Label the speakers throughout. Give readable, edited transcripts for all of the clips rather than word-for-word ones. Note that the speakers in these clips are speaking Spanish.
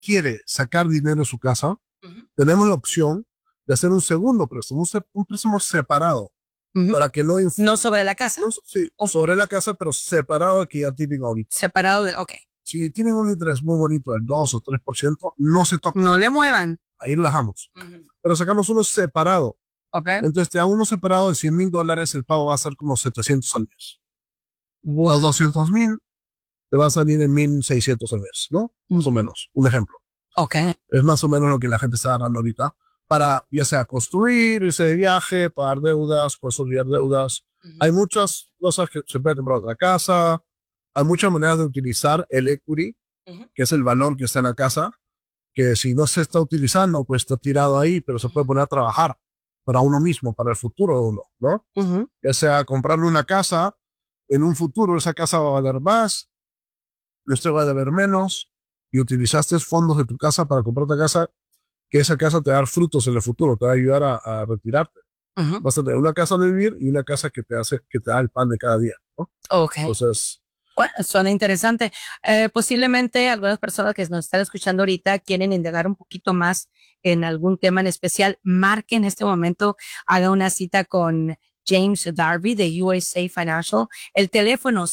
Speaker 1: quiere sacar dinero de su casa, tenemos la opción de hacer un segundo préstamo, un préstamo separado, para que no...
Speaker 2: No sobre la casa.
Speaker 1: No, sí, sobre la casa, pero separado de que ya tienen ahorita.
Speaker 2: Separado de, ok.
Speaker 1: Si tienen un interés muy bonito del 2 o 3%, no se toca.
Speaker 2: No le muevan.
Speaker 1: Ahí relajamos. Pero sacamos uno separado.
Speaker 2: Ok.
Speaker 1: Entonces te da uno separado de $100,000, el pago va a ser como 700 al mes. O 200,000 te va a salir en 1,600 al mes, ¿no? Más o menos, un ejemplo.
Speaker 2: Ok.
Speaker 1: Es más o menos lo que la gente está ganando ahorita para ya sea construir, irse de viaje, pagar deudas, consolidar deudas. Hay muchas cosas que se pueden comprar otra casa. Hay muchas maneras de utilizar el equity, que es el valor que está en la casa, que si no se está utilizando, pues está tirado ahí, pero se puede poner a trabajar para uno mismo, para el futuro de uno, ¿no? Ya sea comprarle una casa, en un futuro esa casa va a valer más, usted va a deber menos, y utilizaste fondos de tu casa para comprar otra casa, que esa casa te va a dar frutos en el futuro, te va a ayudar a retirarte. Vas a tener una casa de vivir y una casa que te da el pan de cada día, ¿no?
Speaker 2: Ok.
Speaker 1: Entonces,
Speaker 2: bueno, suena interesante. Posiblemente algunas personas que nos están escuchando ahorita quieren indagar un poquito más en algún tema en especial. Marque en este momento, haga una cita con James Darby de USA Financial. El teléfono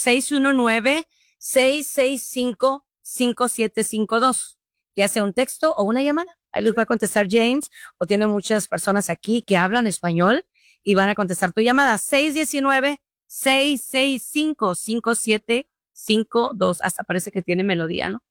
Speaker 2: 619-665-5752. Ya sea un texto o una llamada. Ahí les va a contestar James, o tiene muchas personas aquí que hablan español y van a contestar tu llamada. 619-665-5752. Hasta parece que tiene melodía, ¿no?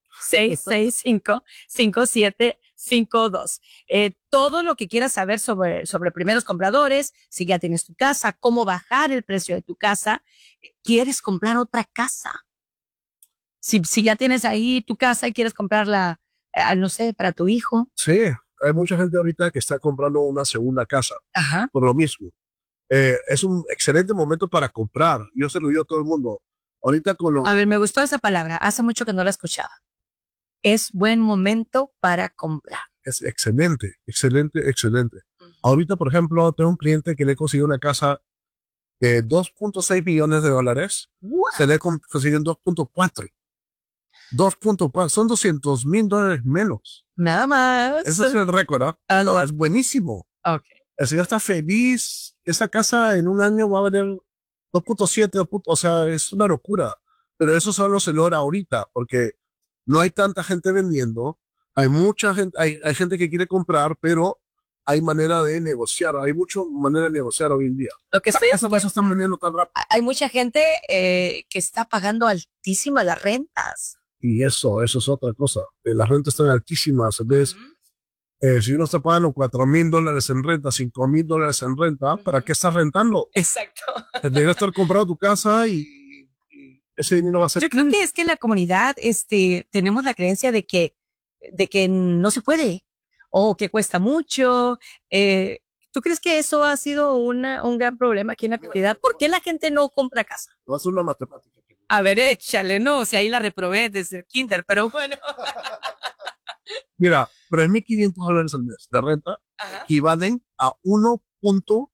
Speaker 2: 665-5752. Todo lo que quieras saber sobre primeros compradores, si ya tienes tu casa, cómo bajar el precio de tu casa, quieres comprar otra casa. Si ya tienes ahí tu casa y quieres comprarla, no sé, para tu hijo.
Speaker 1: Sí, hay mucha gente ahorita que está comprando una segunda casa. Por lo mismo. Es un excelente momento para comprar. Yo se lo digo a todo el mundo. Ahorita con lo...
Speaker 2: A ver, me gustó esa palabra. Hace mucho que no la escuchaba. Es buen momento para comprar.
Speaker 1: Es excelente, excelente, excelente. Ahorita, por ejemplo, tengo un cliente que le consiguió una casa de $2.6 millones. Se le consiguió en 2.4. 2.4, son $200,000 menos.
Speaker 2: Nada más.
Speaker 1: Ese es el récord, ¿no? No, es buenísimo.
Speaker 2: Ok.
Speaker 1: El señor está feliz. Esa casa en un año va a valer 2.7, o sea, es una locura. Pero eso solo se logra ahorita, porque no hay tanta gente vendiendo. Hay mucha gente, hay gente que quiere comprar, pero hay manera de negociar. Hay mucha manera de negociar hoy en día.
Speaker 2: Lo que estoy
Speaker 1: Eso están vendiendo tan rápido.
Speaker 2: Hay mucha gente que está pagando altísimas las rentas.
Speaker 1: Y eso es otra cosa. Las rentas están altísimas. Entonces, si uno está pagando $4,000 en renta, $5,000 en renta, ¿para qué estás rentando?
Speaker 2: Exacto.
Speaker 1: Deberías estar comprando tu casa y ese dinero va a ser...
Speaker 2: Yo creo que es que en la comunidad tenemos la creencia de que no se puede o que cuesta mucho. ¿Tú crees que eso ha sido un gran problema aquí en la comunidad? ¿Por qué la gente no compra casa?
Speaker 1: No es una matemática.
Speaker 2: A ver, échale, no, si ahí la reprobé desde el kinder, pero bueno.
Speaker 1: Mira, $3,500 al mes de renta equivalen a $1.250,000.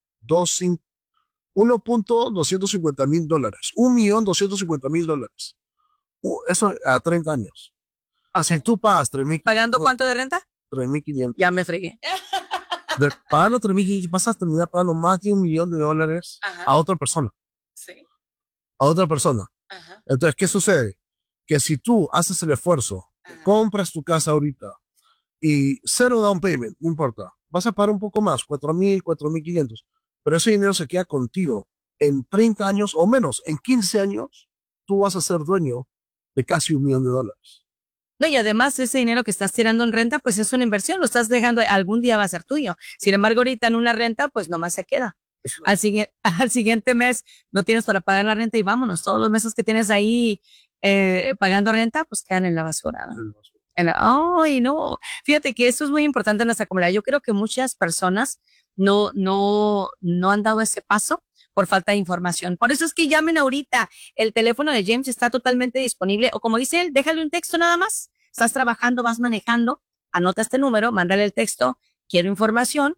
Speaker 1: $1,250,000. Eso a 30 años. Así tú pagas 3,500.
Speaker 2: ¿Pagando cuánto de renta?
Speaker 1: 3,500.
Speaker 2: Ya me fregué.
Speaker 1: Pagando 3,500, vas a terminar pagando más de $1,000,000 a otra persona.
Speaker 2: Sí.
Speaker 1: A otra persona. Entonces, ¿qué sucede? Que si tú haces el esfuerzo, compras tu casa ahorita y cero down payment, no importa, vas a pagar un poco más, 4,000, 4,500, pero ese dinero se queda contigo. En 30 años o menos, en 15 años, tú vas a ser dueño de casi $1,000,000.
Speaker 2: No, y además ese dinero que estás tirando en renta, pues es una inversión, lo estás dejando, algún día va a ser tuyo. Sin embargo, ahorita en una renta, pues nomás se queda. Al siguiente mes no tienes para pagar la renta y vámonos. Todos los meses que tienes ahí pagando renta, pues quedan en la basura, ¿no? Ay, no. Fíjate que eso es muy importante en nuestra comunidad. Yo creo que muchas personas no han dado ese paso por falta de información. Por eso es que llamen ahorita. El teléfono de James está totalmente disponible. O como dice él, déjale un texto nada más. Estás trabajando, vas manejando, anota este número, mándale el texto. Quiero información.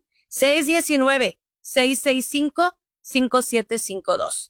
Speaker 2: 619-665-5752.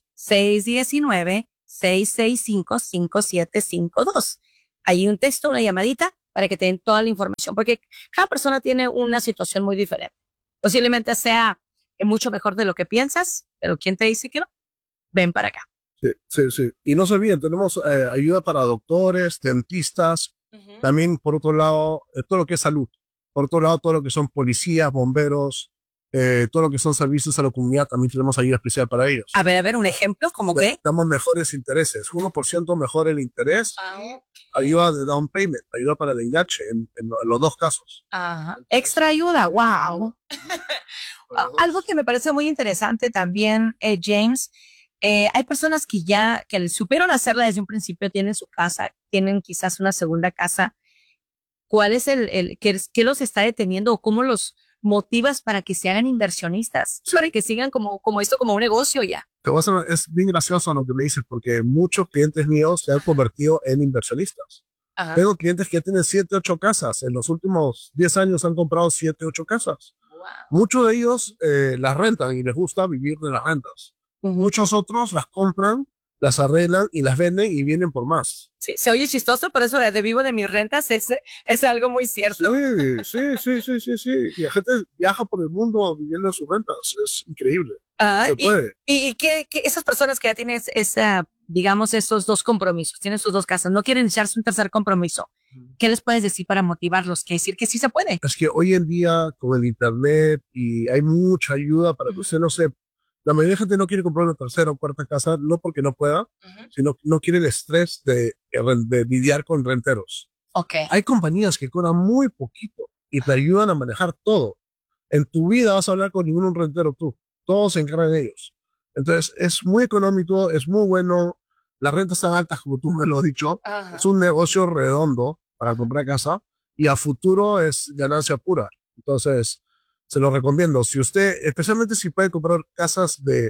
Speaker 2: 619-665-5752. Hay un texto, una llamadita para que te den toda la información, porque cada persona tiene una situación muy diferente. Posiblemente sea mucho mejor de lo que piensas, pero ¿quién te dice que no? Ven para acá.
Speaker 1: Sí, sí, sí. Y no se olviden, tenemos ayuda para doctores, dentistas, también por otro lado, todo lo que es salud. Por otro lado, todo lo que son policías, bomberos, todo lo que son servicios a la comunidad, también tenemos ayuda especial para ellos.
Speaker 2: A ver, un ejemplo, ¿cómo qué?
Speaker 1: Damos mejores intereses, 1% mejor el interés, ayuda de down payment, ayuda para el enganche en los dos casos.
Speaker 2: Ajá. Extra ayuda, wow. Algo que me parece muy interesante también, James, hay personas que supieron hacerla desde un principio, tienen su casa, tienen quizás una segunda casa. ¿Cuál es qué los está deteniendo o cómo los motivas para que se hagan inversionistas? Para que sigan como esto, como un negocio ya.
Speaker 1: Es bien gracioso lo que me dices, porque muchos clientes míos se han convertido en inversionistas. Ajá. Tengo clientes que ya tienen 7, 8 casas. En los últimos 10 años han comprado 7, 8 casas. Wow. Muchos de ellos las rentan y les gusta vivir de las rentas. Muchos otros las compran, las arreglan y las venden y vienen por más.
Speaker 2: Sí, se oye chistoso, pero eso de vivo de mis rentas es algo muy cierto.
Speaker 1: Sí. Y la gente viaja por el mundo viviendo en sus rentas. Es increíble. Se puede.
Speaker 2: Y que esas personas que ya tienen digamos, esos dos compromisos, tienen sus dos casas, no quieren echarse un tercer compromiso. ¿Qué les puedes decir para motivarlos? Que decir que sí se puede.
Speaker 1: Es que hoy en día con el internet y hay mucha ayuda para que usted no se... La mayoría de gente no quiere comprar una tercera o cuarta casa, no porque no pueda, sino no quiere el estrés de lidiar con renteros.
Speaker 2: Okay.
Speaker 1: Hay compañías que cobran muy poquito y te ayudan a manejar todo. En tu vida vas a hablar con ningún rentero tú. Todos se encargan de ellos. Entonces, es muy económico, es muy bueno. Las rentas están altas, como tú me lo has dicho. Ajá. Es un negocio redondo para comprar casa y a futuro es ganancia pura. Entonces, se lo recomiendo. Si usted, especialmente si puede comprar casas de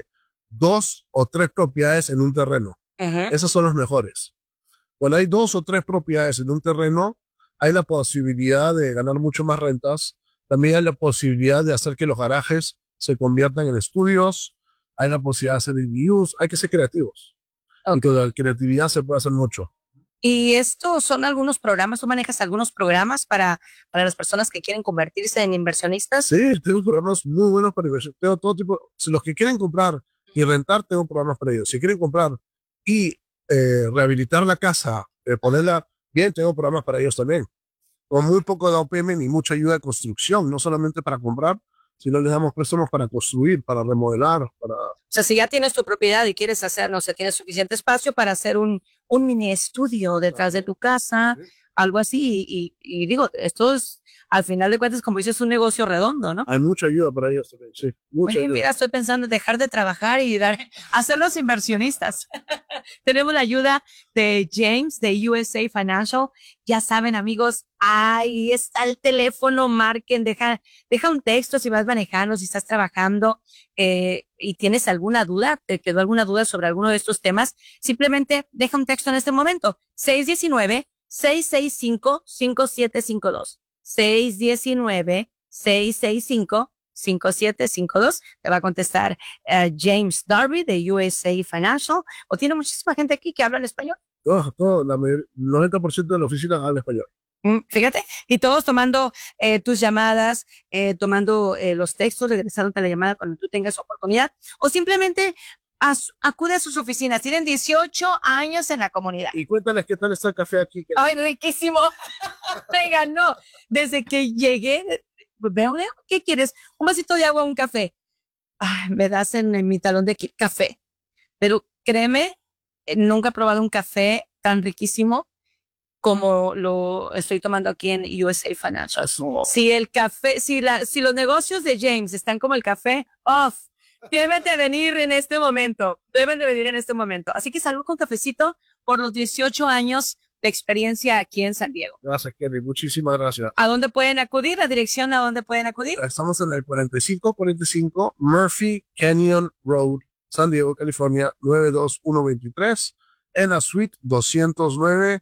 Speaker 1: 2 o 3 propiedades en un terreno, esos son los mejores. Cuando hay 2 o 3 propiedades en un terreno, hay la posibilidad de ganar mucho más rentas. También hay la posibilidad de hacer que los garajes se conviertan en estudios. Hay la posibilidad de hacer ADUs. Hay que ser creativos. Okay. Y con la creatividad se puede hacer mucho.
Speaker 2: ¿Y estos son algunos programas? ¿Tú manejas algunos programas para las personas que quieren convertirse en inversionistas?
Speaker 1: Sí, tengo programas muy buenos para inversión. Tengo todo tipo. Si los que quieren comprar y rentar, tengo programas para ellos. Si quieren comprar y rehabilitar la casa, ponerla bien, tengo programas para ellos también. Con muy poco down payment y mucha ayuda de construcción, no solamente para comprar, sino les damos préstamos para construir, para remodelar, para...
Speaker 2: O sea, si ya tienes tu propiedad y quieres hacer, no sé, tienes suficiente espacio para hacer un mini estudio detrás de tu casa, algo así, y digo, esto es, al final de cuentas, como dices, un negocio redondo, ¿no?
Speaker 1: Hay mucha ayuda para ellos también, sí. Mucha ayuda.
Speaker 2: Mira, estoy pensando en dejar de trabajar y hacerlos inversionistas. Tenemos la ayuda de James, de USA Financial. Ya saben, amigos, ahí está el teléfono, marquen, deja un texto si vas manejando, si estás trabajando y tienes alguna duda, te quedó alguna duda sobre alguno de estos temas, simplemente deja un texto en este momento, 619-665-5752. 619-665-5752. Te va a contestar James Darby de USA Financial. O tiene muchísima gente aquí que habla en español.
Speaker 1: Todo, el 90% de la oficina habla español.
Speaker 2: Fíjate, y todos tomando tus llamadas, tomando los textos, regresándote a la llamada cuando tú tengas oportunidad, o simplemente acude a sus oficinas. Tienen 18 años en la comunidad.
Speaker 1: Y cuéntales qué tal está el café aquí.
Speaker 2: ¡Ay, riquísimo! Venga, no. Desde que llegué, veo, ¿qué quieres? ¿Un vasito de agua o un café? Ay, me das en mi talón de café. Pero créeme, nunca he probado un café tan riquísimo como lo estoy tomando aquí en USA Financial. Si el café, si los negocios de James están como el café, deben de venir en este momento. Así que salud con cafecito por los 18 años de experiencia aquí en San Diego.
Speaker 1: Gracias, Kerry. Muchísimas gracias.
Speaker 2: ¿A dónde pueden acudir? ¿La dirección a dónde pueden acudir?
Speaker 1: Estamos en el 4545 Murphy Canyon Road, San Diego, California, 92123, en la suite 209.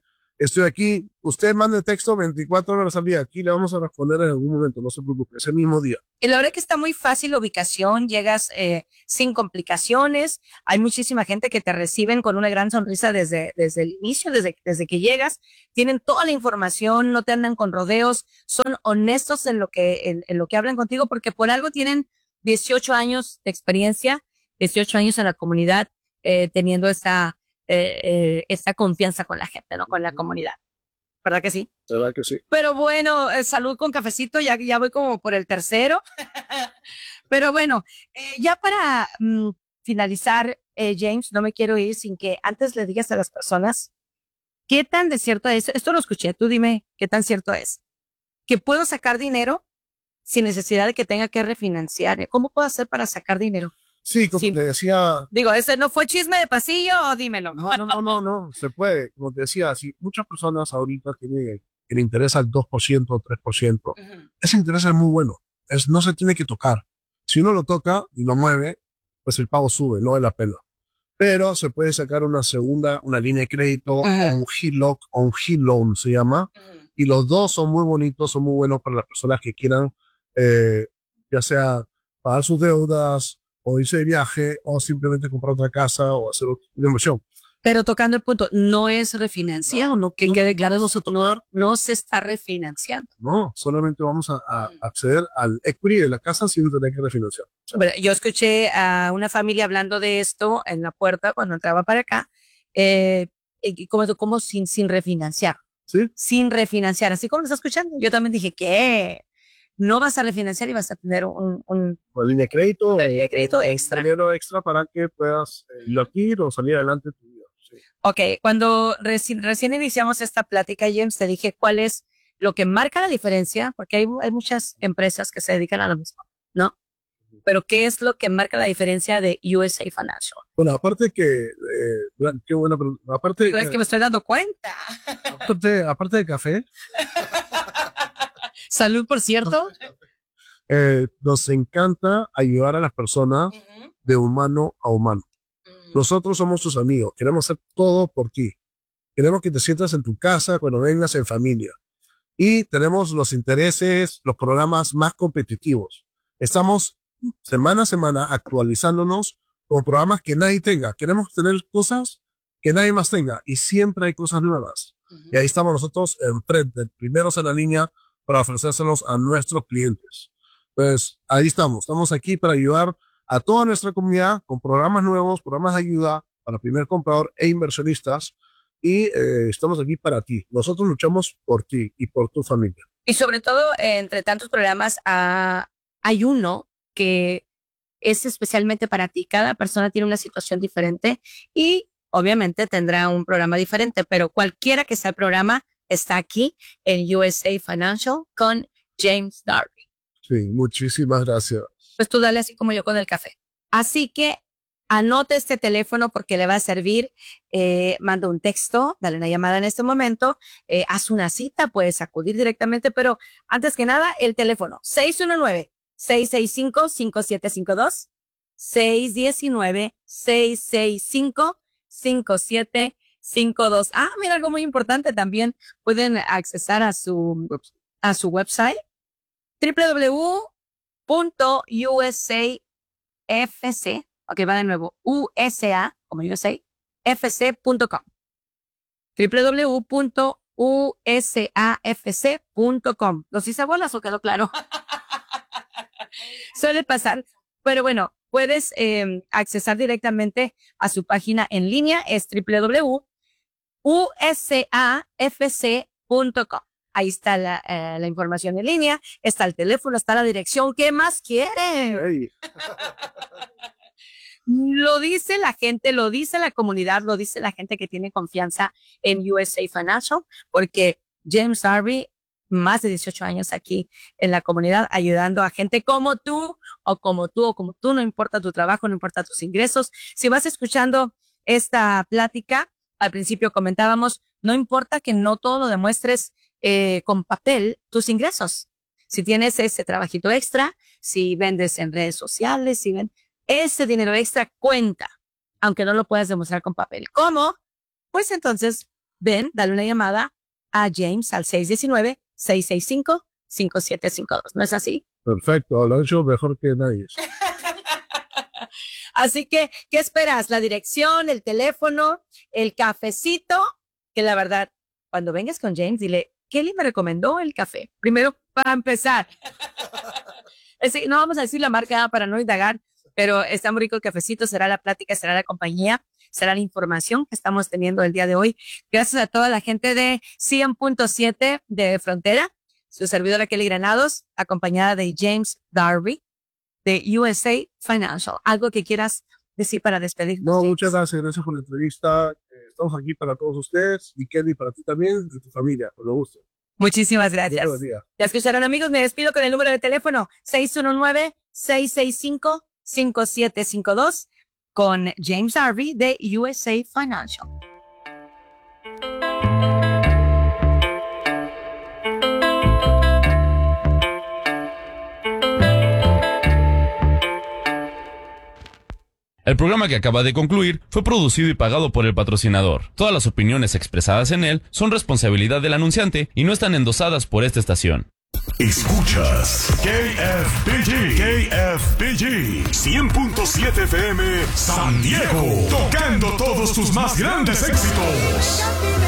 Speaker 1: estoy aquí. Usted mande texto 24 horas al día. Aquí le vamos a responder en algún momento, no se preocupe, ese mismo día.
Speaker 2: Y la verdad que está muy fácil la ubicación, llegas sin complicaciones. Hay muchísima gente que te reciben con una gran sonrisa desde el inicio, desde que llegas. Tienen toda la información, no te andan con rodeos, son honestos en lo que hablan contigo, porque por algo tienen 18 años de experiencia, 18 años en la comunidad, teniendo esta confianza con la gente, ¿no? Con la comunidad. ¿Verdad que sí?
Speaker 1: ¿Verdad que sí?
Speaker 2: Pero bueno, salud con cafecito, ya voy como por el tercero. Pero bueno, ya para finalizar, James, no me quiero ir sin que antes le digas a las personas qué tan de cierto es. Esto lo escuché, tú dime qué tan cierto es. Que puedo sacar dinero sin necesidad de que tenga que refinanciar. ¿Cómo puedo hacer para sacar dinero?
Speaker 1: Sí, como te decía.
Speaker 2: Digo, ese no fue chisme de pasillo, dímelo.
Speaker 1: No, se puede. Como te decía, si muchas personas ahorita tienen que le interesa el 2% o 3%, ese interés es muy bueno. No se tiene que tocar. Si uno lo toca y lo mueve, pues el pago sube, no vale la pena. Pero se puede sacar una línea de crédito, o un HELOC o un HELOAN se llama, y los dos son muy bonitos, son muy buenos para las personas que quieran, ya sea pagar sus deudas, o irse de viaje, o simplemente comprar otra casa, o hacer una inversión.
Speaker 2: Pero tocando el punto, no es refinanciado, ¿no? Que quede claro, nosotros no se está refinanciando.
Speaker 1: No, solamente vamos a acceder al equity de la casa sin tener que refinanciar.
Speaker 2: Bueno, yo escuché a una familia hablando de esto en la puerta cuando entraba para acá, como sin refinanciar.
Speaker 1: ¿Sí?
Speaker 2: Sin refinanciar, así como lo está escuchando. Yo también dije, ¿qué? No vas a refinanciar y vas a tener una
Speaker 1: línea de crédito
Speaker 2: extra.
Speaker 1: Dinero extra para que puedas invertir o salir adelante tu vida. Sí.
Speaker 2: Ok, cuando recién iniciamos esta plática, James, te dije cuál es lo que marca la diferencia, porque hay muchas empresas que se dedican a lo mismo, ¿no? Pero ¿qué es lo que marca la diferencia de USA Financial?
Speaker 1: Bueno, aparte que, qué buena pregunta. Aparte
Speaker 2: es que me estoy dando cuenta.
Speaker 1: Aparte de café.
Speaker 2: Salud, por cierto.
Speaker 1: Nos encanta ayudar a las personas de humano a humano. Nosotros somos tus amigos. Queremos hacer todo por ti. Queremos que te sientas en tu casa cuando vengas en familia. Y tenemos los intereses, los programas más competitivos. Estamos semana a semana actualizándonos con programas que nadie tenga. Queremos tener cosas que nadie más tenga. Y siempre hay cosas nuevas. Y ahí estamos nosotros enfrente, primeros en la línea, para ofrecérselos a nuestros clientes. Pues ahí estamos aquí para ayudar a toda nuestra comunidad con programas nuevos, programas de ayuda para primer comprador e inversionistas, y estamos aquí para ti. Nosotros luchamos por ti y por tu familia.
Speaker 2: Y sobre todo, entre tantos programas, hay uno que es especialmente para ti. Cada persona tiene una situación diferente y obviamente tendrá un programa diferente, pero cualquiera que sea el programa, está aquí en USA Financial con James Darby.
Speaker 1: Sí, muchísimas gracias.
Speaker 2: Pues tú dale así como yo con el café. Así que anote este teléfono porque le va a servir. Manda un texto, dale una llamada en este momento, haz una cita, puedes acudir directamente, pero antes que nada, el teléfono 619-665-5752, 619-665-5752. Mira, algo muy importante también, pueden accesar a su website www.usafc, ok, va de nuevo, USA, como USA, fc.com, www.usafc.com. ¿Los hice bolas o quedó claro? Suele pasar, pero bueno, puedes accesar directamente a su página en línea, es www.usafc.com. Ahí está la información en línea, está el teléfono, está la dirección. ¿Qué más quieren?
Speaker 1: Hey.
Speaker 2: Lo dice la gente, lo dice la comunidad, lo dice la gente que tiene confianza en USA Financial, porque James Darby, más de 18 años aquí en la comunidad, ayudando a gente como tú, no importa tu trabajo, no importa tus ingresos. Si vas escuchando esta plática, al principio comentábamos, no importa que no todo lo demuestres con papel, tus ingresos. Si tienes ese trabajito extra, si vendes en redes sociales, ese dinero extra cuenta, aunque no lo puedas demostrar con papel. ¿Cómo? Pues entonces ven, dale una llamada a James al 619-665-5752. ¿No es así?
Speaker 1: Perfecto, lo han hecho mejor que nadie.
Speaker 2: Así que, ¿qué esperas? La dirección, el teléfono, el cafecito, que la verdad, cuando vengas con James, dile, Kelly me recomendó el café. Primero, para empezar. No vamos a decir la marca para no indagar, pero está muy rico el cafecito, será la plática, será la compañía, será la información que estamos teniendo el día de hoy. Gracias a toda la gente de 100.7 de Frontera, su servidora Kelly Granados, acompañada de James Darby, de USA Financial. ¿Algo que quieras decir para despedirnos?
Speaker 1: No,
Speaker 2: James?
Speaker 1: muchas gracias por la entrevista. Estamos aquí para todos ustedes y Kelly, para ti también y tu familia, con lo gusto.
Speaker 2: Muchísimas gracias.
Speaker 1: Buen día.
Speaker 2: Ya escucharon, amigos, me despido con el número de teléfono 619-665-5752 con James Darby de USA Financial.
Speaker 3: El programa que acaba de concluir fue producido y pagado por el patrocinador. Todas las opiniones expresadas en él son responsabilidad del anunciante y no están endosadas por esta estación.
Speaker 4: Escuchas KFBG 100.7 FM San Diego, tocando todos tus más grandes éxitos.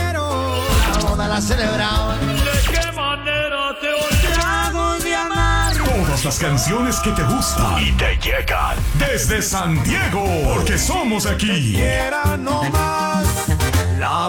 Speaker 4: Todas las canciones que te gustan y te llegan desde San Diego, porque somos aquí.
Speaker 5: No más la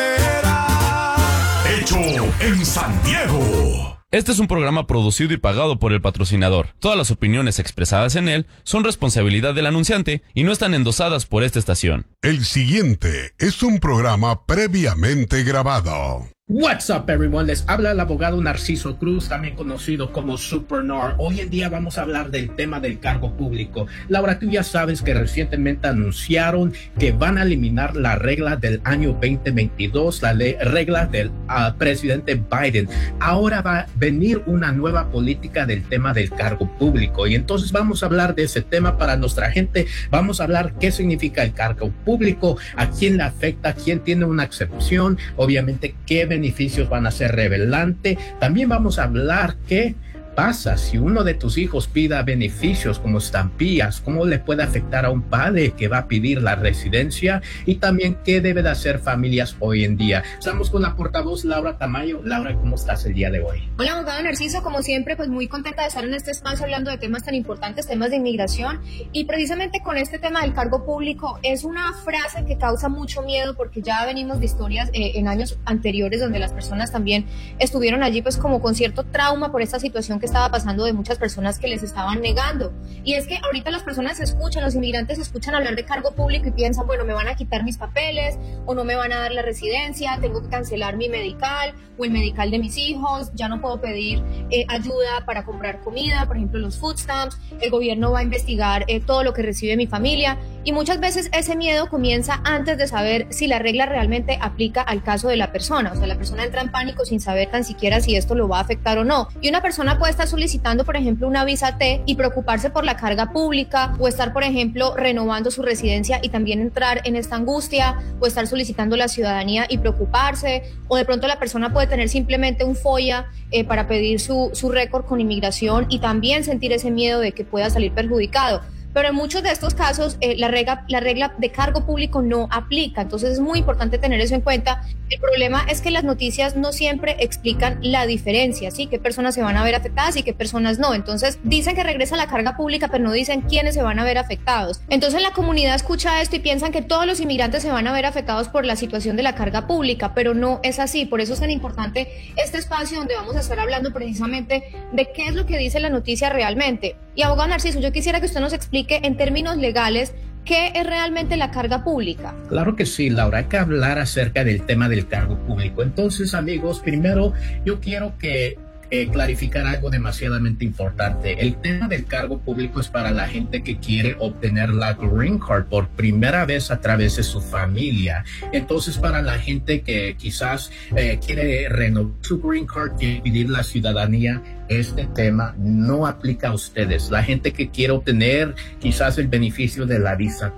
Speaker 5: frontera.
Speaker 4: Hecho en San Diego.
Speaker 3: Este es un programa producido y pagado por el patrocinador. Todas las opiniones expresadas en él son responsabilidad del anunciante y no están endosadas por esta estación.
Speaker 6: El siguiente es un programa previamente grabado.
Speaker 7: What's up, everyone? Les habla el abogado Narciso Cruz, también conocido como Super Nar. Hoy en día vamos a hablar del tema del cargo público. Laura, tú ya sabes que recientemente anunciaron que van a eliminar la regla del año 2022, la regla del presidente Biden. Ahora va a venir una nueva política del tema del cargo público y entonces vamos a hablar de ese tema para nuestra gente. Vamos a hablar qué significa el cargo público, a quién le afecta, quién tiene una excepción, obviamente qué beneficios van a ser relevante. También vamos a hablar qué pasa si uno de tus hijos pida beneficios como estampillas, cómo le puede afectar a un padre que va a pedir la residencia y también qué debe de hacer familias hoy en día. Estamos con la portavoz Laura Tamayo. Laura, ¿cómo estás el día de hoy?
Speaker 8: Hola, abogado Narciso, como siempre, pues muy contenta de estar en este espacio hablando de temas tan importantes, temas de inmigración, y precisamente con este tema del cargo público es una frase que causa mucho miedo porque ya venimos de historias en años anteriores donde las personas también estuvieron allí pues como con cierto trauma por esta situación que estaba pasando de muchas personas que les estaban negando. Y es que ahorita las personas escuchan, los inmigrantes escuchan hablar de cargo público y piensan, bueno, me van a quitar mis papeles o no me van a dar la residencia, tengo que cancelar mi medical o el medical de mis hijos, ya no puedo pedir ayuda para comprar comida, por ejemplo los food stamps, el gobierno va a investigar todo lo que recibe mi familia, y muchas veces ese miedo comienza antes de saber si la regla realmente aplica al caso de la persona. O sea, la persona entra en pánico sin saber tan siquiera si esto lo va a afectar o no. Y una persona puede estar solicitando, por ejemplo, una visa T y preocuparse por la carga pública, o estar, por ejemplo, renovando su residencia y también entrar en esta angustia, o estar solicitando la ciudadanía y preocuparse, o de pronto la persona puede tener simplemente un FOIA para pedir su récord con inmigración y también sentir ese miedo de que pueda salir perjudicado. Pero en muchos de estos casos la regla de cargo público no aplica, entonces es muy importante tener eso en cuenta. El problema es que las noticias no siempre explican la diferencia, ¿sí? Qué personas se van a ver afectadas y qué personas no. Entonces dicen que regresa la carga pública, pero no dicen quiénes se van a ver afectados. Entonces la comunidad escucha esto y piensan que todos los inmigrantes se van a ver afectados por la situación de la carga pública, pero no es así. Por eso es tan importante este espacio donde vamos a estar hablando precisamente de qué es lo que dice la noticia realmente. Y abogado Narciso, yo quisiera que usted nos explique en términos legales ¿qué es realmente la carga pública?
Speaker 7: Claro que sí, Laura, hay que hablar acerca del tema del cargo público. Entonces, amigos, primero yo quiero que clarificar algo demasiadamente importante. El tema del cargo público es para la gente que quiere obtener la Green Card por primera vez a través de su familia. Entonces, para la gente que quizás quiere renovar su Green Card, quiere pedir la ciudadanía, este tema no aplica a ustedes. La gente que quiere obtener quizás el beneficio de la visa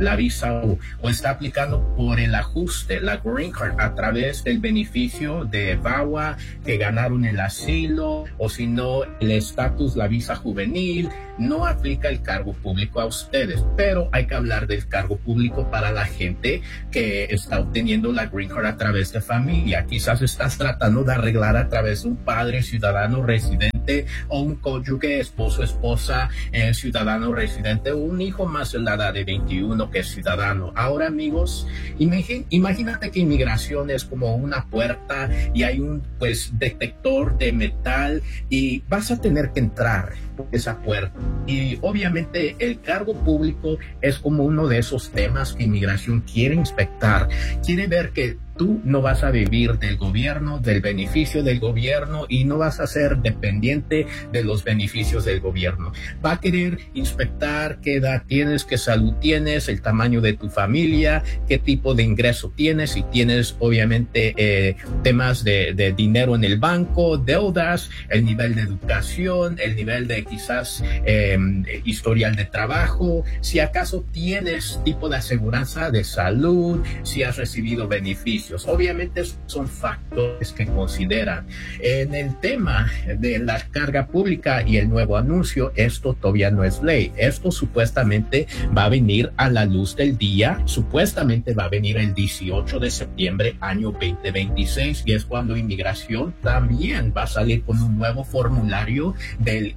Speaker 7: la visa U, o está aplicando por el ajuste, la Green Card, a través del beneficio de VAWA, que ganaron el asilo, o si no, el estatus, la visa juvenil, no aplica el cargo público a ustedes. Pero hay que hablar del cargo público para la gente que está obteniendo la Green Card a través de familia. Quizás estás tratando de arreglar a través de un padre ciudadano residente, o un cónyuge, esposo, esposa, ciudadano residente, o un hijo más en la edad de 21 que es ciudadano. Ahora, amigos, imagínate que inmigración es como una puerta y hay un detector de metal y vas a tener que entrar por esa puerta. Y obviamente el cargo público es como uno de esos temas que inmigración quiere inspectar. Quiere ver que tú no vas a vivir del gobierno, del beneficio del gobierno, y no vas a ser dependiente de los beneficios del gobierno. Va a querer inspectar qué edad tienes, qué salud tienes, el tamaño de tu familia, qué tipo de ingreso tienes, si tienes obviamente temas de dinero en el banco, deudas, el nivel de educación, el nivel de quizás historial de trabajo, si acaso tienes tipo de aseguranza de salud, si has recibido beneficios. Obviamente son factores que consideran. En el tema de la carga pública y el nuevo anuncio, esto todavía no es ley. Esto supuestamente va a venir a la luz del día. Supuestamente va a venir el 18 de septiembre, año 2026, y es cuando inmigración también va a salir con un nuevo formulario del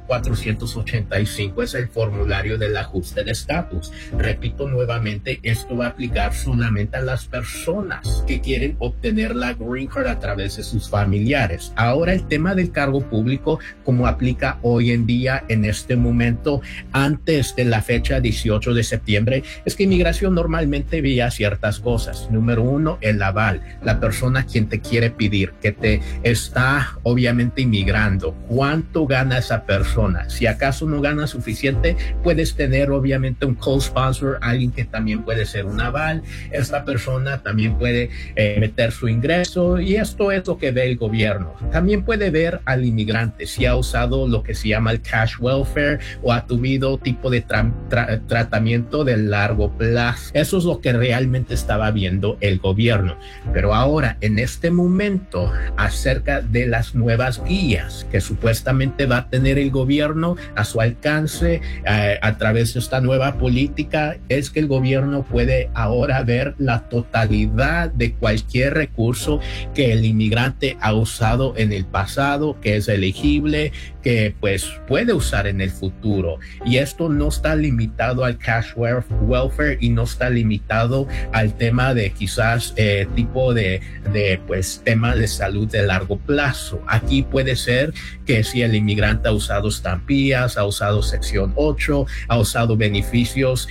Speaker 7: I-485. Es el formulario del ajuste de estatus. Repito nuevamente, esto va a aplicar solamente a las personas que quieren obtener la Green Card a través de sus familiares. Ahora, el tema del cargo público, como aplica hoy en día, en este momento, antes de la fecha 18 de septiembre, es que inmigración normalmente veía ciertas cosas. Número uno, el aval, la persona quien te quiere pedir, que te está obviamente inmigrando. ¿Cuánto gana esa persona? Si acaso no gana suficiente, puedes tener obviamente un co-sponsor, alguien que también puede ser un aval. Esta persona también puede meter su ingreso, y esto es lo que ve el gobierno. También puede ver al inmigrante si ha usado lo que se llama el cash welfare o ha tenido tipo de tratamiento de largo plazo. Eso es lo que realmente estaba viendo el gobierno. Pero ahora, en este momento, acerca de las nuevas guías que supuestamente va a tener el gobierno a su alcance a través de esta nueva política, es que el gobierno puede ahora ver la totalidad de cualquier recurso que el inmigrante ha usado en el pasado, que es elegible, que pues puede usar en el futuro. Y esto no está limitado al cash welfare y no está limitado al tema de quizás tipo de pues tema de salud de largo plazo. Aquí puede ser que si el inmigrante ha usado estampillas, ha usado sección 8, ha usado beneficios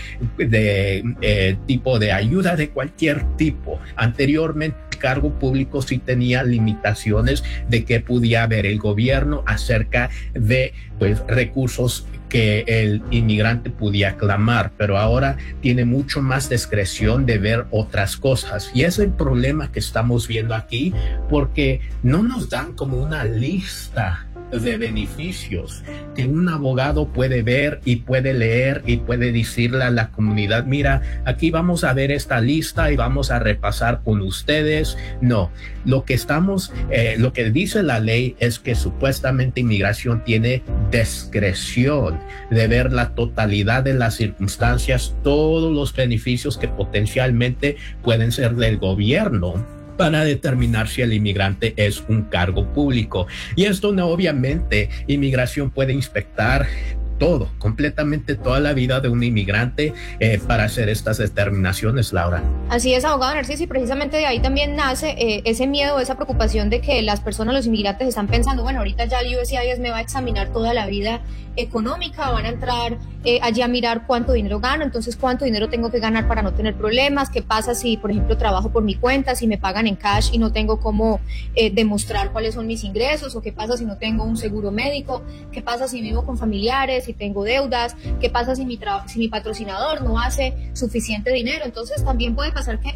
Speaker 7: de tipo de ayuda de cualquier tipo. Anteriormente, el cargo público sí tenía limitaciones de qué podía ver el gobierno acerca de pues recursos que el inmigrante podía clamar, pero ahora tiene mucho más discreción de ver otras cosas. Y es el problema que estamos viendo aquí, porque no nos dan como una lista de beneficios que un abogado puede ver y puede leer y puede decirle a la comunidad: mira, aquí vamos a ver esta lista y vamos a repasar con ustedes. No, lo que dice la ley es que supuestamente inmigración tiene discreción de ver la totalidad de las circunstancias, todos los beneficios que potencialmente pueden ser del gobierno, para determinar si el inmigrante es un cargo público. Y esto no, obviamente, inmigración puede inspectar todo, completamente toda la vida de un inmigrante para hacer estas determinaciones, Laura.
Speaker 8: Así es, abogado Narciso, y precisamente de ahí también nace ese miedo, esa preocupación de que las personas, los inmigrantes, están pensando: bueno, ahorita ya el USCIS me va a examinar toda la vida económica, van a entrar allí a mirar cuánto dinero gano, entonces cuánto dinero tengo que ganar para no tener problemas, qué pasa si, por ejemplo, trabajo por mi cuenta, si me pagan en cash y no tengo cómo demostrar cuáles son mis ingresos, o qué pasa si no tengo un seguro médico, qué pasa si vivo con familiares, si tengo deudas, qué pasa si mi patrocinador no hace suficiente dinero. Entonces también puede pasar que hay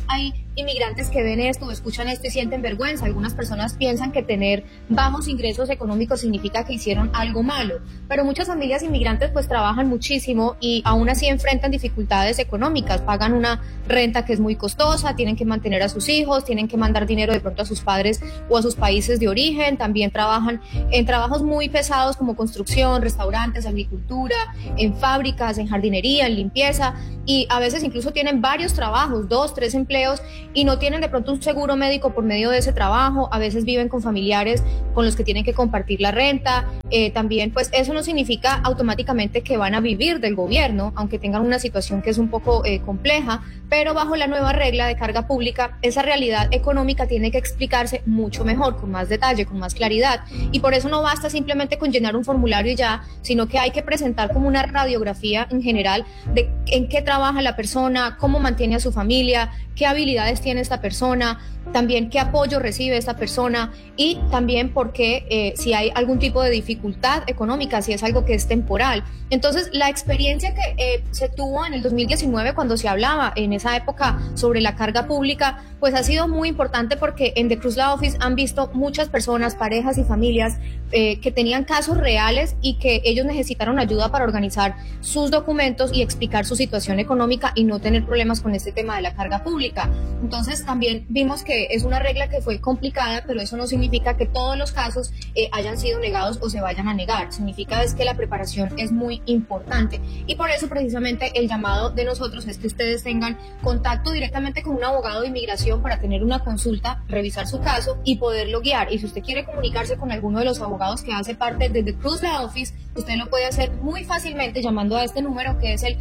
Speaker 8: inmigrantes que ven esto o escuchan esto y sienten vergüenza. Algunas personas piensan que tener bajos ingresos económicos significa que hicieron algo malo, pero muchas familias inmigrantes pues trabajan muchísimo y aún así enfrentan dificultades económicas, pagan una renta que es muy costosa, tienen que mantener a sus hijos, tienen que mandar dinero de pronto a sus padres o a sus países de origen, también trabajan en trabajos muy pesados como construcción, restaurantes, agricultura, en fábricas, en jardinería, en limpieza, y a veces incluso tienen varios trabajos, 2, 3 empleos, y no tienen de pronto un seguro médico por medio de ese trabajo. A veces viven con familiares con los que tienen que compartir la renta. También pues eso no significa automáticamente que van a vivir del gobierno, aunque tengan una situación que es un poco compleja, pero bajo la nueva regla de carga pública, esa realidad económica tiene que explicarse mucho mejor, con más detalle, con más claridad, y por eso no basta simplemente con llenar un formulario y ya, sino que hay que presentar como una radiografía en general de en qué trabaja la persona, cómo mantiene a su familia, qué habilidades tiene esta persona, también qué apoyo recibe esta persona, y también por qué, si hay algún tipo de dificultad económica, si es algo que es temporal. Entonces, la experiencia que se tuvo en el 2019 cuando se hablaba en esa época sobre la carga pública, pues ha sido muy importante, porque en The Cruz Law Office han visto muchas personas, parejas y familias que tenían casos reales y que ellos necesitaron ayuda para organizar sus documentos y explicar su situación económica y no tener problemas con este tema de la carga pública. Entonces, también vimos que es una regla que fue complicada, pero eso no significa que todos los casos hayan sido negados o se vayan a negar. Significa es que la preparación es muy importante, y por eso precisamente el llamado de nosotros es que ustedes tengan contacto directamente con un abogado de inmigración para tener una consulta, revisar su caso y poderlo guiar. Y si usted quiere comunicarse con alguno de los abogados que hace parte de The Cruz Law Office, usted lo puede hacer muy fácilmente llamando a este número, que es el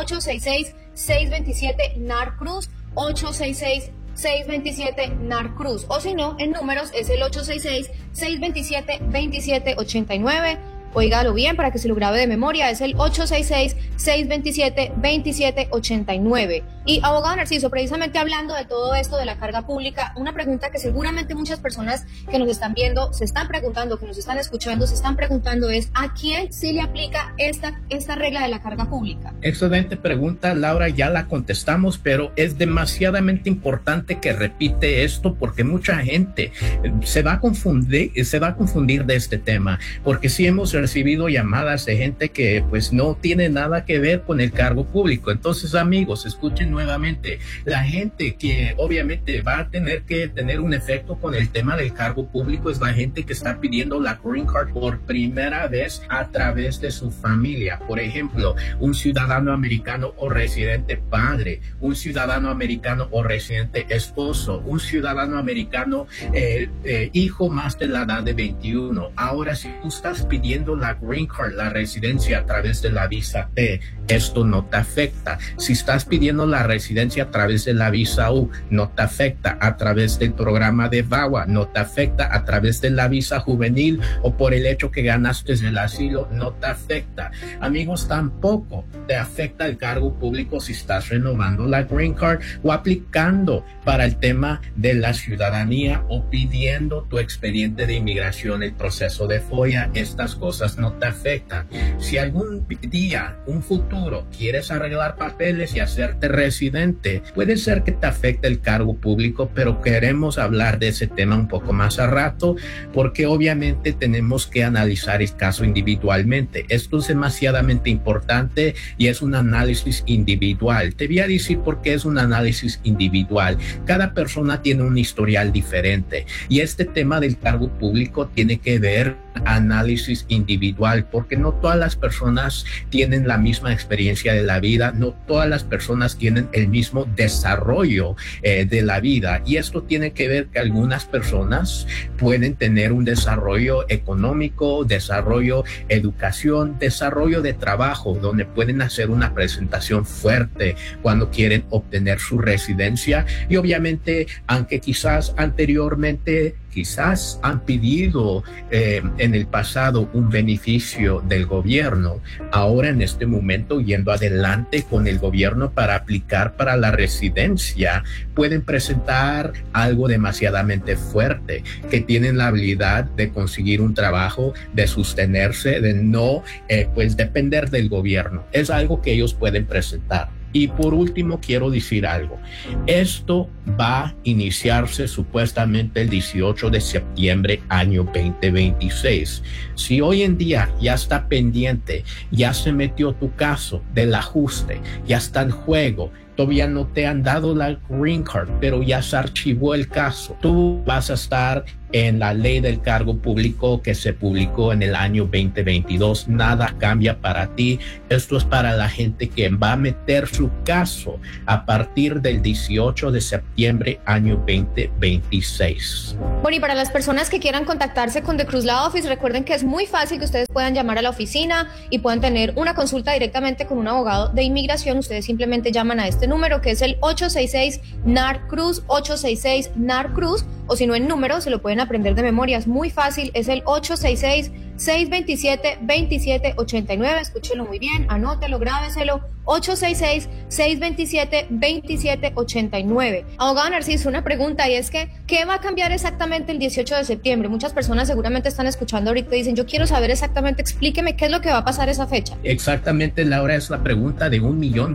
Speaker 8: 866-627-NAR-CRUZ, 866-627-NAR-CRUZ, o si no, en números es el 866-627-2789. Óigalo bien para que se lo grabe de memoria, es el 866-627-2789. Y abogado Narciso, precisamente hablando de todo esto de la carga pública, una pregunta que seguramente muchas personas que nos están viendo se están preguntando, que nos están escuchando, se están preguntando es, ¿a quién sí le aplica esta regla de la carga pública?
Speaker 7: Excelente pregunta, Laura, ya la contestamos, pero es demasiadamente importante que repite esto, porque mucha gente se va a confundir de este tema, porque sí hemos recibido llamadas de gente que pues no tiene nada que ver con el cargo público. Entonces, amigos, escuchen nuevamente, la gente que obviamente va a tener que tener un efecto con el tema del cargo público es la gente que está pidiendo la Green Card por primera vez a través de su familia. Por ejemplo, un ciudadano americano o residente padre, un ciudadano americano o residente esposo, un ciudadano americano hijo más de la edad de 21. Ahora, si tú estás pidiendo la Green Card, la residencia a través de la visa T, esto no te afecta. Si estás pidiendo la residencia a través de la visa U, no te afecta. A través del programa de VAWA, no te afecta. A través de la visa juvenil o por el hecho que ganaste el asilo, no te afecta. Amigos, tampoco te afecta el cargo público si estás renovando la Green Card o aplicando para el tema de la ciudadanía o pidiendo tu expediente de inmigración, el proceso de FOIA. Estas cosas no te afectan. Si algún día, un futuro, quieres arreglar papeles y hacerte residente, puede ser que te afecte el cargo público, pero queremos hablar de ese tema un poco más a rato, porque obviamente tenemos que analizar el caso individualmente. Esto es demasiadamente importante y es un análisis individual. Te voy a decir por qué es un análisis individual. Cada persona tiene un historial diferente y este tema del cargo público tiene que ver análisis individual, porque no todas las personas tienen la misma experiencia de la vida, no todas las personas tienen el mismo desarrollo de la vida, y esto tiene que ver que algunas personas pueden tener un desarrollo económico, desarrollo educación, desarrollo de trabajo, donde pueden hacer una presentación fuerte cuando quieren obtener su residencia, y obviamente aunque quizás anteriormente han pedido en el pasado un beneficio del gobierno, ahora en este momento yendo adelante con el gobierno para aplicar para la residencia, pueden presentar algo demasiadamente fuerte, que tienen la habilidad de conseguir un trabajo, de sostenerse, de no pues depender del gobierno. Es algo que ellos pueden presentar. Y por último, quiero decir algo. Esto va a iniciarse supuestamente el 18 de septiembre, año 2026. Si hoy en día ya está pendiente, ya se metió tu caso del ajuste, ya está en juego, todavía no te han dado la green card, pero ya se archivó el caso, tú vas a estar en la ley del cargo público que se publicó en el año 2022. Nada cambia para ti. Esto es para la gente que va a meter su caso a partir del 18 de septiembre, año 2026.
Speaker 8: Bueno, y para las personas que quieran contactarse con The Cruz Law Office, recuerden que es muy fácil que ustedes puedan llamar a la oficina y puedan tener una consulta directamente con un abogado de inmigración. Ustedes simplemente llaman a este número que es el 866-NAR-CRUZ, 866-NAR-CRUZ, o si no, el número se lo pueden aprender de memoria, es muy fácil, es el 866-627-2789, escúchelo muy bien, anótelo, grábeselo, 866-627-2789. Abogado Narciso, una pregunta, y es que, ¿qué va a cambiar exactamente el 18 de septiembre? Muchas personas seguramente están escuchando ahorita y dicen, yo quiero saber exactamente, explíqueme qué es lo que va a pasar esa fecha.
Speaker 7: Exactamente, Laura, es la pregunta de $1 millón,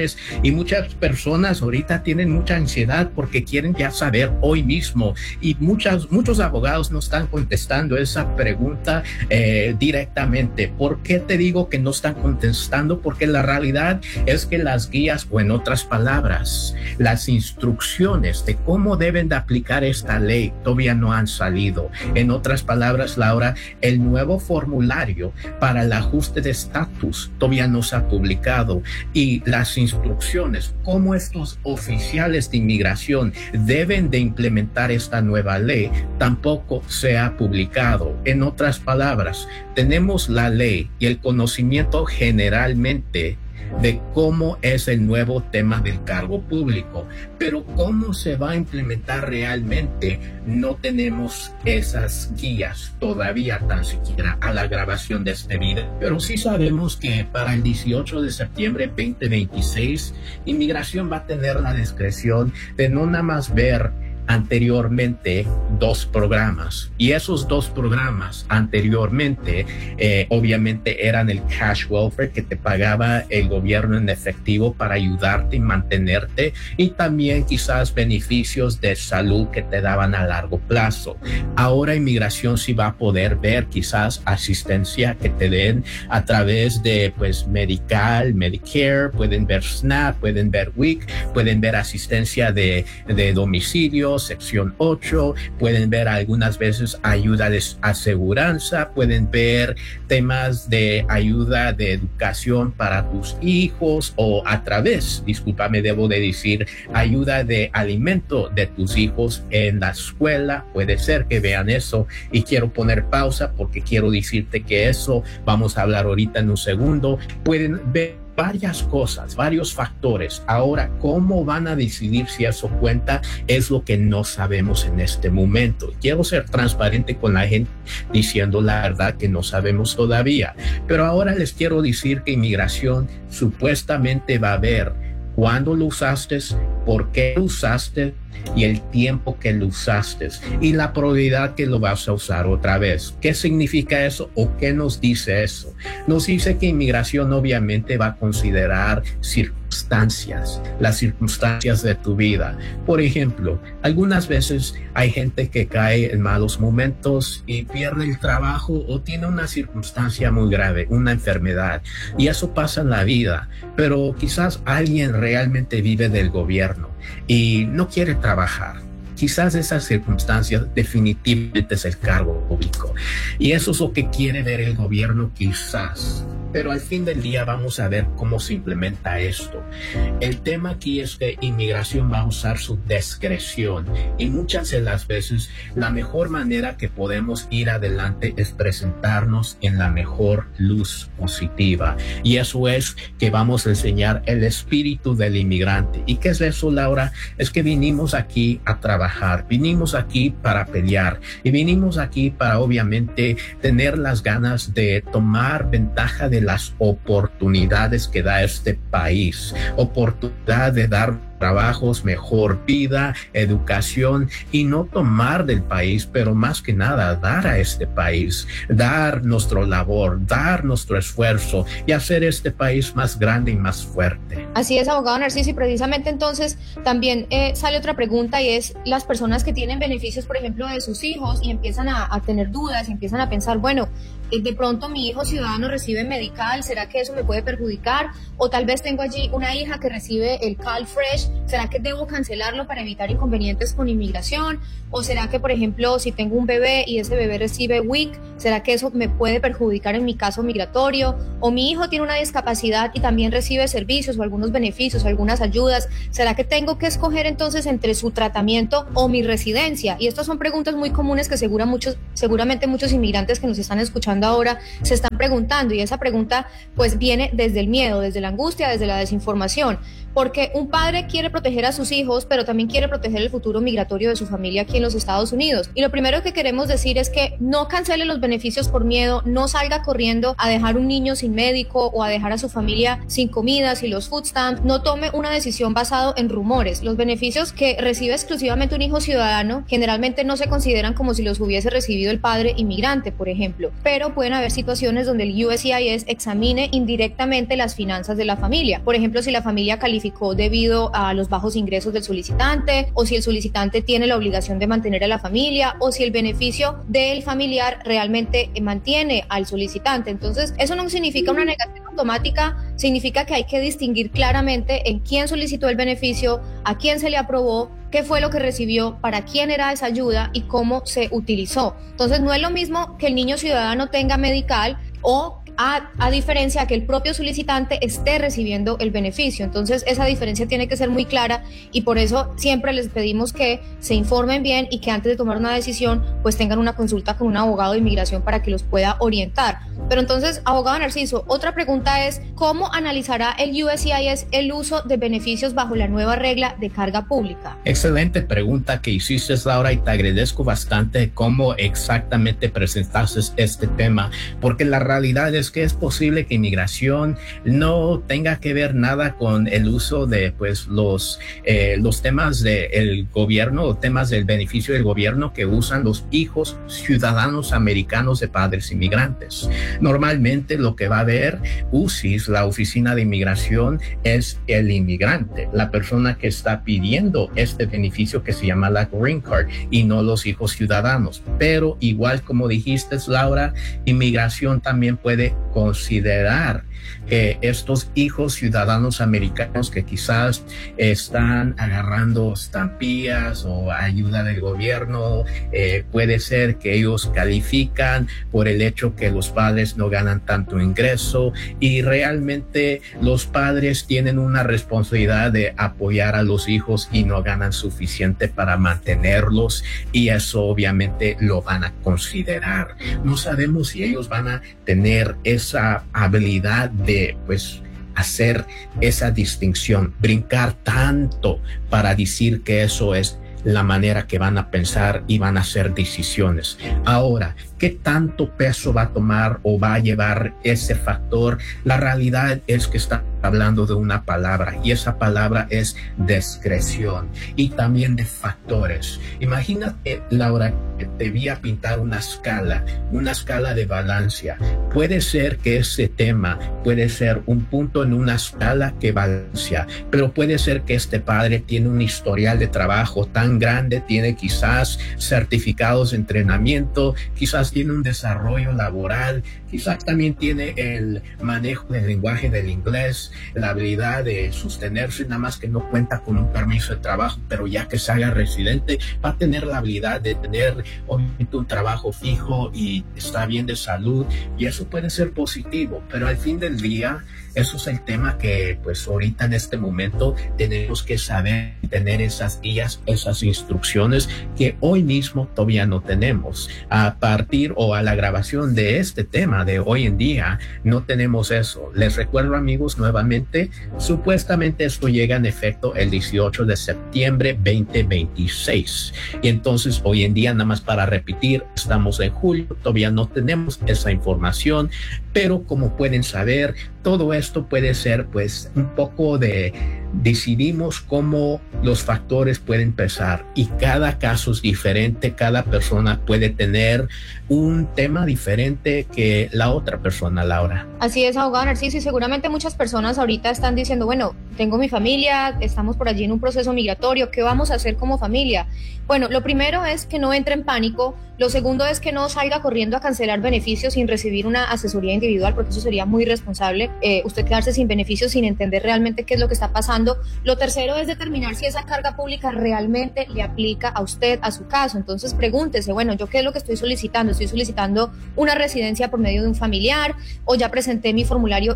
Speaker 7: y muchas personas ahorita tienen mucha ansiedad porque quieren ya saber hoy mismo, y muchos abogados no están contestando esa pregunta directamente. ¿Por qué te digo que no están contestando? Porque la realidad es que las guías, o en otras palabras, las instrucciones de cómo deben de aplicar esta ley todavía no han salido. En otras palabras, Laura, el nuevo formulario para el ajuste de estatus todavía no se ha publicado, y las instrucciones, cómo estos oficiales de inmigración deben de implementar esta nueva ley, tampoco se ha publicado. En otras palabras, tenemos la ley y el conocimiento generalmente de cómo es el nuevo tema del cargo público, pero cómo se va a implementar realmente no tenemos esas guías todavía, tan siquiera a la grabación de este video. Pero sí sabemos que para el 18 de septiembre 2026 Inmigración va a tener la discreción de no nada más ver anteriormente 2 programas, y esos 2 programas anteriormente obviamente eran el cash welfare, que te pagaba el gobierno en efectivo para ayudarte y mantenerte, y también quizás beneficios de salud que te daban a largo plazo. Ahora Inmigración sí va a poder ver quizás asistencia que te den a través de Medical, Medicare, pueden ver SNAP, pueden ver WIC, pueden ver asistencia de domicilio, sección 8, pueden ver algunas veces ayuda de aseguranza, pueden ver temas de ayuda de educación para tus hijos, o a través, discúlpame, debo de decir, ayuda de alimento de tus hijos en la escuela. Puede ser que vean eso, y quiero poner pausa porque quiero decirte que eso vamos a hablar ahorita en un segundo. Pueden ver varias cosas, varios factores. Ahora, ¿cómo van a decidir si eso cuenta? Es lo que no sabemos en este momento. Quiero ser transparente con la gente diciendo la verdad que no sabemos todavía. Pero ahora les quiero decir que Inmigración supuestamente va a ver cuándo lo usaste, por qué lo usaste y el tiempo que lo usaste y la probabilidad que lo vas a usar otra vez. ¿Qué significa eso o qué nos dice eso? Nos dice que Inmigración obviamente va a considerar circunstancias, las circunstancias de tu vida. Por ejemplo, algunas veces hay gente que cae en malos momentos y pierde el trabajo o tiene una circunstancia muy grave, una enfermedad, y eso pasa en la vida. Pero quizás alguien realmente vive del gobierno y no quiere trabajar. Quizás esas circunstancias definitivamente es el cargo público, y eso es lo que quiere ver el gobierno quizás. Pero al fin del día vamos a ver cómo se implementa esto. El tema aquí es que Inmigración va a usar su discreción, y muchas de las veces la mejor manera que podemos ir adelante es presentarnos en la mejor luz positiva, y eso es que vamos a enseñar el espíritu del inmigrante. ¿Y qué es eso, Laura? Es que vinimos aquí a trabajar, vinimos aquí para pelear, y vinimos aquí para obviamente tener las ganas de tomar ventaja de de las oportunidades que da este país, oportunidad de dar trabajos, mejor vida, educación, y no tomar del país, pero más que nada dar a este país, dar nuestra labor, dar nuestro esfuerzo y hacer este país más grande y más fuerte.
Speaker 8: Así es, abogado Narciso, y precisamente entonces también sale otra pregunta, y es las personas que tienen beneficios, por ejemplo, de sus hijos y empiezan a tener dudas y empiezan a pensar, bueno, de pronto mi hijo ciudadano recibe medical, ¿será que eso me puede perjudicar? O tal vez tengo allí una hija que recibe el CalFresh, ¿será que debo cancelarlo para evitar inconvenientes con inmigración? ¿O será que, por ejemplo, si tengo un bebé y ese bebé recibe WIC, ¿será que eso me puede perjudicar en mi caso migratorio? ¿O mi hijo tiene una discapacidad y también recibe servicios o algunos beneficios, algunas ayudas? ¿Será que tengo que escoger entonces entre su tratamiento o mi residencia? Y estas son preguntas muy comunes que seguramente muchos inmigrantes que nos están escuchando ahora se están preguntando, y esa pregunta pues viene desde el miedo, desde la angustia, desde la desinformación, porque un padre quiere proteger a sus hijos, pero también quiere proteger el futuro migratorio de su familia aquí en los Estados Unidos. Y lo primero que queremos decir es que no cancele los beneficios por miedo, no salga corriendo a dejar un niño sin médico o a dejar a su familia sin comidas y los food stamps, no tome una decisión basado en rumores. Los beneficios que recibe exclusivamente un hijo ciudadano generalmente no se consideran como si los hubiese recibido el padre inmigrante, por ejemplo, pero pueden haber situaciones donde el USCIS examine indirectamente las finanzas de la familia. Por ejemplo, si la familia calificó debido a los bajos ingresos del solicitante, o si el solicitante tiene la obligación de mantener a la familia, o si el beneficio del familiar realmente mantiene al solicitante. Entonces, eso no significa una negación automática, significa que hay que distinguir claramente en quién solicitó el beneficio, a quién se le aprobó, qué fue lo que recibió, para quién era esa ayuda y cómo se utilizó. Entonces, no es lo mismo que el niño ciudadano tenga medical o a diferencia que el propio solicitante esté recibiendo el beneficio. Entonces esa diferencia tiene que ser muy clara, y por eso siempre les pedimos que se informen bien y que antes de tomar una decisión pues tengan una consulta con un abogado de inmigración para que los pueda orientar. Pero entonces, abogado Narciso, otra pregunta es, ¿cómo analizará el USCIS el uso de beneficios bajo la nueva regla de carga pública?
Speaker 7: Excelente pregunta que hiciste, Laura, y te agradezco bastante cómo exactamente presentaste este tema, porque la realidad es que es posible que inmigración no tenga que ver nada con el uso de pues los temas del gobierno o temas del beneficio del gobierno que usan los hijos ciudadanos americanos de padres inmigrantes. Normalmente lo que va a ver UCIS, la Oficina de Inmigración, es el inmigrante, la persona que está pidiendo este beneficio que se llama la Green Card, y no los hijos ciudadanos. Pero igual como dijiste, Laura, inmigración también puede considerar estos hijos ciudadanos americanos que quizás están agarrando estampillas o ayuda del gobierno. Puede ser que ellos califican por el hecho que los padres no ganan tanto ingreso, y realmente los padres tienen una responsabilidad de apoyar a los hijos y no ganan suficiente para mantenerlos, y eso obviamente lo van a considerar. No sabemos si ellos van a tener esa habilidad de pues hacer esa distinción, brincar tanto para decir que eso es la manera que van a pensar y van a hacer decisiones. Ahora, ¿qué tanto peso va a tomar o va a llevar ese factor? La realidad es que está hablando de una palabra, y esa palabra es discreción, y también de factores. Imagínate, Laura, que te voy a pintar una escala de balancia. Puede ser que ese tema puede ser un punto en una escala que balancea, pero puede ser que este padre tiene un historial de trabajo tan grande, tiene quizás certificados de entrenamiento, quizás tiene un desarrollo laboral, quizás también tiene el manejo del lenguaje del inglés, la habilidad de sostenerse, nada más que no cuenta con un permiso de trabajo, pero ya que se haga residente va a tener la habilidad de tener obviamente un trabajo fijo y está bien de salud, y eso puede ser positivo. Pero al fin del día, eso es el tema que pues ahorita en este momento tenemos que saber, tener esas guías, esas instrucciones que hoy mismo todavía no tenemos. A partir o a la grabación de este tema de hoy en día no tenemos eso. Les recuerdo, amigos, nuevamente nuevamente. Supuestamente esto llega en efecto el 18 de septiembre 2026. Y entonces hoy en día, nada más para repetir, estamos en julio, todavía no tenemos esa información, pero como pueden saber, todo esto puede ser pues un poco de decidimos cómo los factores pueden pesar y cada caso es diferente, cada persona puede tener un tema diferente que la otra persona, Laura.
Speaker 8: Así es, abogado Narciso, y seguramente muchas personas ahorita están diciendo, bueno, tengo mi familia, estamos por allí en un proceso migratorio, ¿qué vamos a hacer como familia? Bueno, lo primero es que no entre en pánico, lo segundo es que no salga corriendo a cancelar beneficios sin recibir una asesoría individual, porque eso sería muy irresponsable, usted quedarse sin beneficios sin entender realmente qué es lo que está pasando. Lo tercero es determinar si esa carga pública realmente le aplica a usted, a su caso. Entonces pregúntese, bueno, ¿yo qué es lo que estoy solicitando? ¿Estoy solicitando una residencia por medio de un familiar? ¿O ya presenté mi formulario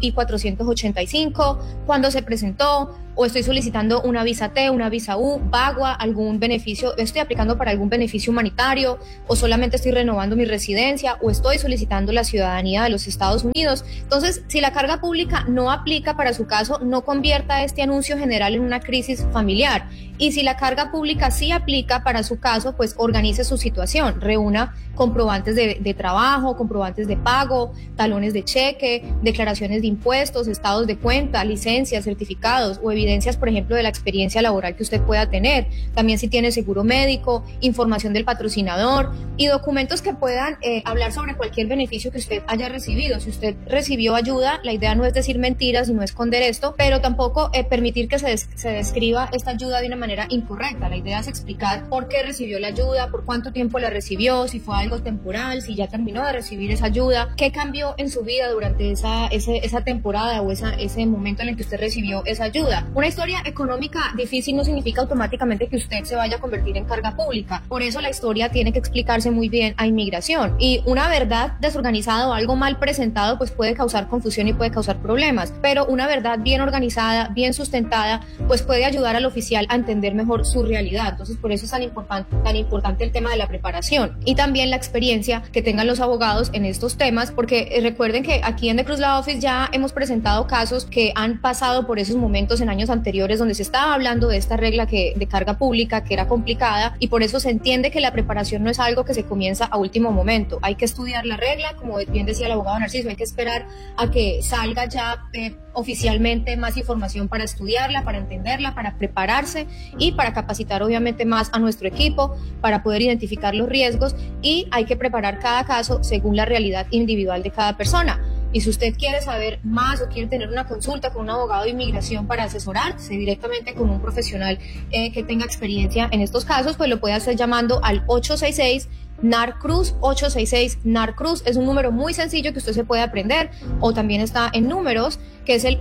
Speaker 8: I-485? ¿Cuándo se presentó? ¿O estoy solicitando una visa T, una visa U, VAWA, algún beneficio? ¿Estoy aplicando para algún beneficio humanitario? ¿O solamente estoy renovando mi residencia? ¿O estoy solicitando la ciudadanía de los Estados Unidos? Entonces, si la carga pública no aplica para su caso, no convierta este anuncio general en una crisis familiar. Y si la carga pública sí aplica para su caso, pues organice su situación, reúna comprobantes de trabajo, comprobantes de pago, talones de cheque, declaraciones de impuestos, estados de cuenta, licencias, certificados o evidencias, por ejemplo, de la experiencia laboral que usted pueda tener. También si tiene seguro médico, información del patrocinador y documentos que puedan hablar sobre cualquier beneficio que usted haya recibido. Si usted recibió ayuda, la idea no es decir mentiras y no esconder esto, pero tampoco permitir que se describa esta ayuda de una manera incorrecta. La idea es explicar por qué recibió la ayuda, por cuánto tiempo la recibió, si fue algo temporal, si ya terminó de recibir esa ayuda, qué cambió en su vida durante esa temporada o ese momento en el que usted recibió esa ayuda. Una historia económica difícil no significa automáticamente que usted se vaya a convertir en carga pública. Por eso la historia tiene que explicarse muy bien a inmigración. Y una verdad desorganizada o algo mal presentado pues puede causar confusión y puede causar problemas. Pero una verdad bien organizada, bien sustentada, pues puede ayudar al oficial a entender mejor su realidad. Entonces por eso es tan importante el tema de la preparación y también la experiencia que tengan los abogados en estos temas, porque recuerden que aquí en The Cruz Law Office ya hemos presentado casos que han pasado por esos momentos en años anteriores donde se estaba hablando de esta regla de carga pública que era complicada, y por eso se entiende que la preparación no es algo que se comienza a último momento. Hay que estudiar la regla, como bien decía el abogado Narciso, hay que esperar a que salga ya oficialmente más información para estudiarla, para entenderla, para prepararse y para capacitar obviamente más a nuestro equipo, para poder identificar los riesgos, y hay que preparar cada caso según la realidad individual de cada persona. Y si usted quiere saber más o quiere tener una consulta con un abogado de inmigración para asesorarse directamente con un profesional que tenga experiencia en estos casos, pues lo puede hacer llamando al 866 NAR-CRUZ, 866 NAR-CRUZ. Es un número muy sencillo que usted se puede aprender, o también está en números, que es el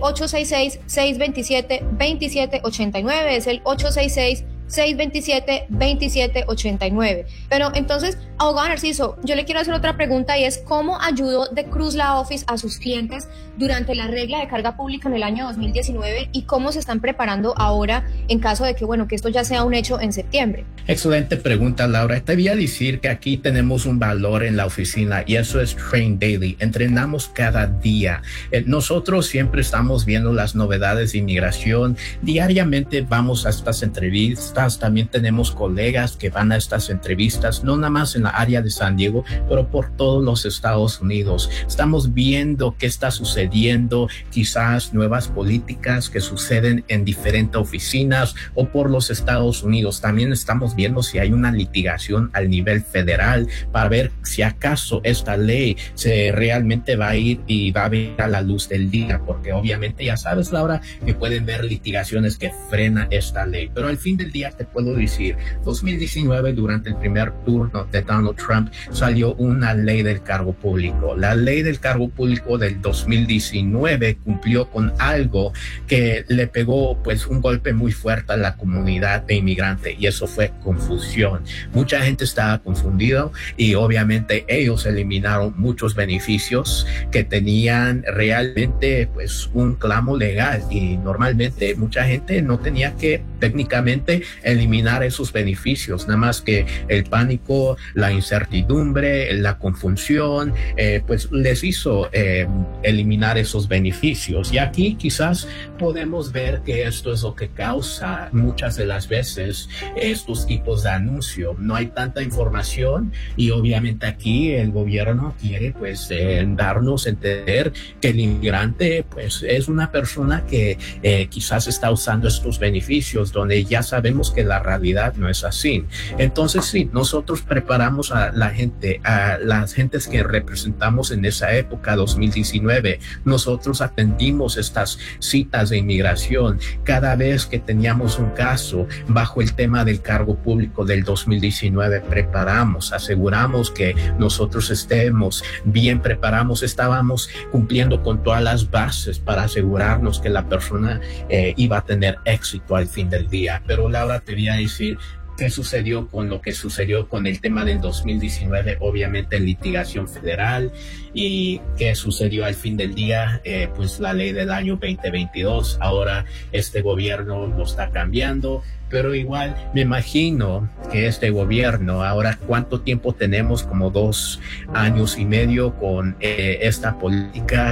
Speaker 8: 866-627-2789, es el 866-627-2789. Pero entonces, abogado Narciso, yo le quiero hacer otra pregunta, y es ¿cómo ayudó The Cruz Law Office a sus clientes durante la regla de carga pública en el año 2019 y cómo se están preparando ahora en caso de que esto ya sea un hecho en septiembre?
Speaker 7: Excelente pregunta, Laura. Te voy a decir que aquí tenemos un valor en la oficina y eso es Train Daily. Entrenamos cada día. Nosotros siempre estamos viendo las novedades de inmigración. Diariamente vamos a estas entrevistas. También tenemos colegas que van a estas entrevistas, no nada más en la área de San Diego, pero por todos los Estados Unidos. Estamos viendo qué está sucediendo, quizás nuevas políticas que suceden en diferentes oficinas o por los Estados Unidos. También estamos viendo si hay una litigación al nivel federal para ver si acaso esta ley se realmente va a ir y va a ver a la luz del día, porque obviamente ya sabes, Laura, que pueden ver litigaciones que frena esta ley. Pero al fin del día te puedo decir, 2019, durante el primer turno de Donald Trump, salió una ley del cargo público. La ley del cargo público del 2019 cumplió con algo que le pegó pues un golpe muy fuerte a la comunidad de inmigrante, y eso fue confusión. Mucha gente estaba confundida y obviamente ellos eliminaron muchos beneficios que tenían realmente pues un clamo legal, y normalmente mucha gente no tenía que técnicamente eliminar esos beneficios, nada más que el pánico, la incertidumbre, la confusión, pues les hizo eliminar esos beneficios. Y aquí quizás podemos ver que esto es lo que causa muchas de las veces estos tipos de anuncio. No hay tanta información y obviamente aquí el gobierno quiere pues darnos a entender que el inmigrante pues es una persona que quizás está usando estos beneficios, donde ya sabemos que la realidad no es así. Entonces sí, nosotros preparamos a la gente, a las gentes que representamos en esa época, 2019. Nosotros atendimos estas citas de inmigración cada vez que teníamos un caso bajo el tema del cargo público del 2019. Preparamos, aseguramos que nosotros estemos bien preparados, estábamos cumpliendo con todas las bases para asegurarnos que la persona iba a tener éxito al fin del día. Pero Laura, te voy a decir qué sucedió con lo que sucedió con el tema del 2019, obviamente litigación federal, y qué sucedió al fin del día, pues la ley del año 2022, ahora este gobierno lo está cambiando. Pero igual me imagino que este gobierno, ahora cuánto tiempo tenemos, como 2 años y medio con esta política